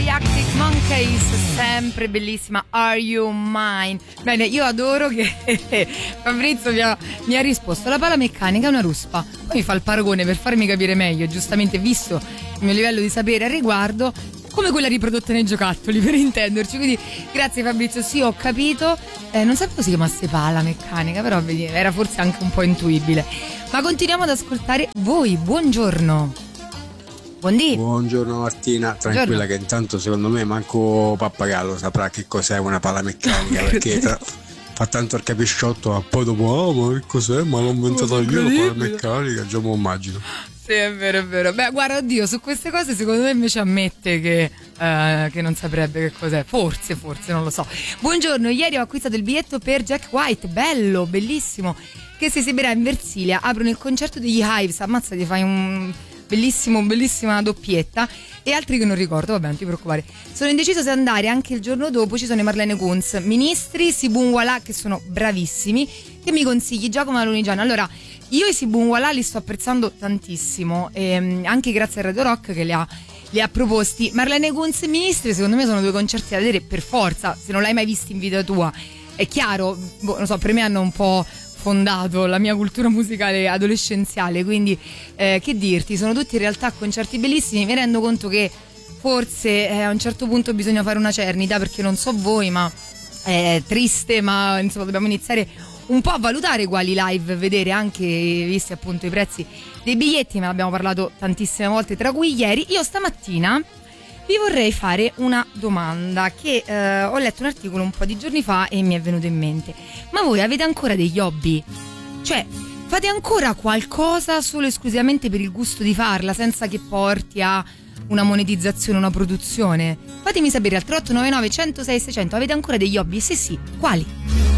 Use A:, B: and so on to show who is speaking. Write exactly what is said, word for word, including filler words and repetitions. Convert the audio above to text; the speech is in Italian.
A: gli Arctic Monkeys, sempre bellissima, Are You Mine? Bene, io adoro che Fabrizio mi ha, mi ha risposto: la pala meccanica è una ruspa. Poi mi fa il paragone per farmi capire meglio, giustamente visto il mio livello di sapere al riguardo, come quella riprodotta nei giocattoli, per intenderci. Quindi grazie Fabrizio, sì, ho capito. Eh, non sapevo si chiamasse pala meccanica, però vedi, era forse anche un po' intuibile. Ma continuiamo ad ascoltare voi. Buongiorno. Buondì.
B: Buongiorno Martina, tranquilla. Buongiorno. Che intanto secondo me manco Pappagallo saprà che cos'è una pala meccanica, perché tra, fa tanto il capisciotto, ma poi dopo oh ma che cos'è, ma l'ho inventata oh, io la pala meccanica, già me lo immagino.
A: Sì, è vero, è vero. Beh, guarda, oddio, su queste cose secondo me invece ammette che, uh, che non saprebbe che cos'è. Forse, forse, non lo so. Buongiorno, ieri ho acquistato il biglietto per Jack White, bello, bellissimo, che si esibirà in Versilia. Aprono il concerto degli Hives, ammazza, ti fai un bellissimo, bellissima doppietta. E altri che non ricordo, vabbè, non ti preoccupare. Sono indeciso se andare anche il giorno dopo. Ci sono i Marlene Kunz, Ministri, Sibunwala, che sono bravissimi. Che mi consigli? Giacomo Alunigiano. Allora, io i Sibunwala li sto apprezzando tantissimo, e anche grazie a Radio Rock che li ha, li ha proposti. Marlene Kunz e Ministri secondo me sono due concerti da vedere per forza, se non l'hai mai visto in vita tua. È chiaro, boh, non so, per me hanno un po' fondato la mia cultura musicale adolescenziale, quindi eh, che dirti, sono tutti in realtà concerti bellissimi. Mi rendo conto che forse eh, a un certo punto bisogna fare una cernita, perché non so voi, ma è triste, ma insomma dobbiamo iniziare un po' a valutare quali live vedere, anche visti appunto i prezzi dei biglietti. Me ne abbiamo parlato tantissime volte, tra cui ieri. Io stamattina vi vorrei fare una domanda che eh, ho letto un articolo un po' di giorni fa e mi è venuto in mente. Ma voi avete ancora degli hobby? Cioè, fate ancora qualcosa solo esclusivamente per il gusto di farla, senza che porti a una monetizzazione, una produzione? Fatemi sapere al tre otto nove nove, uno zero sei, seicento. Avete ancora degli hobby? Se sì, quali?